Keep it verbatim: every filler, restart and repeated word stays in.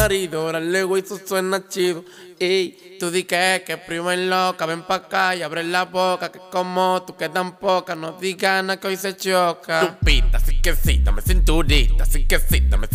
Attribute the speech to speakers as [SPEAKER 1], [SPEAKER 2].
[SPEAKER 1] marido, ahora luego eso suena chido. Ey, tú di que, que primo es loca, ven pa' acá y abre la boca, que como tú que tan poca, no digas nada que hoy se choca. Tu pita, sí que sí, dame cinturita, sí que sí, dame